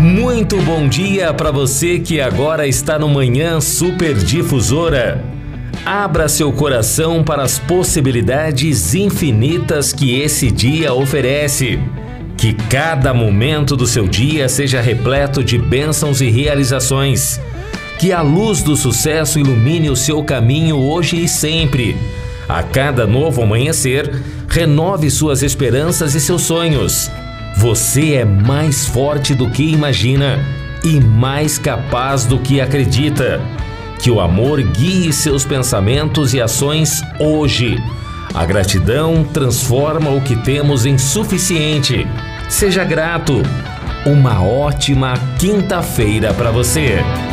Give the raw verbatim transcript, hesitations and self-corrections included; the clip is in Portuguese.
Muito bom dia para você que agora está no Manhã Superdifusora. Abra seu coração para as possibilidades infinitas que esse dia oferece. Que cada momento do seu dia seja repleto de bênçãos e realizações. Que a luz do sucesso ilumine o seu caminho hoje e sempre. A cada novo amanhecer, renove suas esperanças e seus sonhos. Você é mais forte do que imagina e mais capaz do que acredita. Que o amor guie seus pensamentos e ações hoje. A gratidão transforma o que temos em suficiente. Seja grato. Uma ótima quinta-feira para você.